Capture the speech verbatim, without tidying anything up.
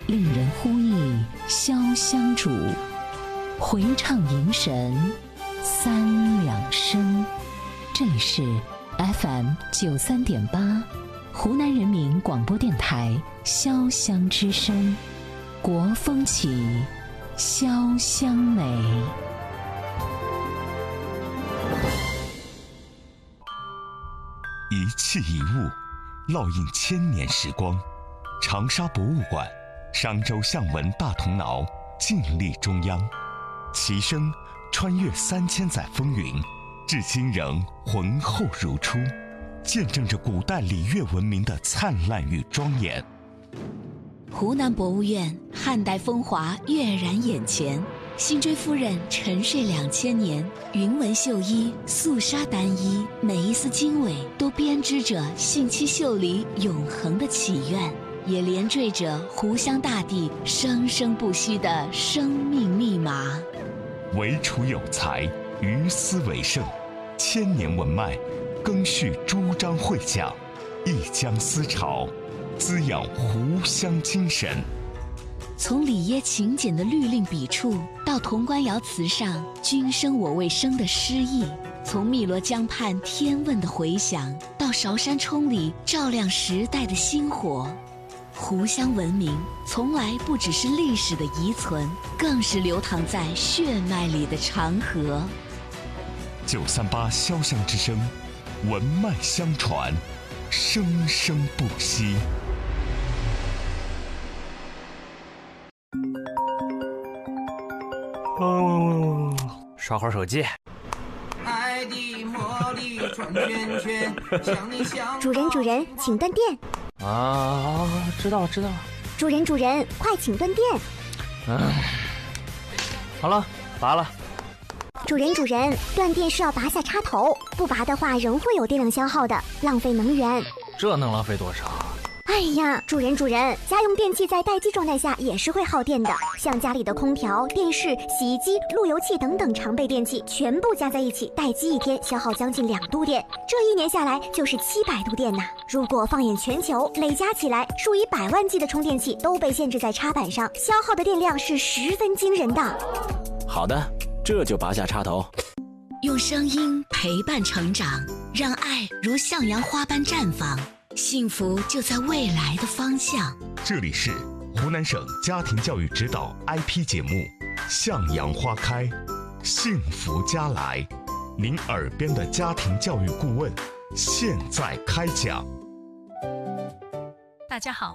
令人呼忆潇湘竹，回唱迎神三两声。这里是 F M 九三点八，湖南人民广播电台潇湘之声，国风起，潇湘美。 一器一物，烙印千年时光。长沙博物馆、商周象纹大铜挠静立中央，其声穿越三千载风云，至今仍浑厚如初，见证着古代礼乐文明的灿烂与庄严。 湖南博物院汉代风华跃然眼前，辛追夫人沉睡两千年，云纹绣衣、素纱单衣，每一丝经纬都编织着信息秀里永恒的祈愿，也连缀着湖湘大地生生不息的生命密码。 惟楚有才，于斯为盛，千年文脉，更续朱张会讲，一江思潮，滋养湖湘精神。 从里耶勤俭的律令笔触，到潼关窑瓷上君生我未生的诗意，从汨罗江畔天问的回响，到韶山冲里照亮时代的星火，湖湘文明从来不只是历史的遗存，更是流淌在血脉里的长河。 九三八潇湘之声，文脉相传，生生不息。 哦，刷会儿手机。 爱的魔力转圈圈，想你想。 主人主人，请断电。 啊，知道了知道了。 主人主人，快请断电。 嗯，好了，拔了。 主人主人，断电是要拔下插头，不拔的话仍会有电量消耗的，浪费能源。 这能浪费多少？ 哎呀，主人主人，家用电器在待机状态下也是会耗电的，像家里的空调、电视、洗衣机、路由器等等常备电器，全部加在一起，待机一天消耗将近两度电，这一年下来就是七百度电呐。如果放眼全球，累加起来，数以百万计的充电器都被限制在插板上，消耗的电量是十分惊人的。 好的，这就拔下插头。 用声音陪伴成长，让爱如向阳花般绽放，幸福就在未来的方向。 这里是湖南省家庭教育指导 I P 节目《向阳花开，幸福家来》，您耳边的家庭教育顾问现在开讲。 大家好，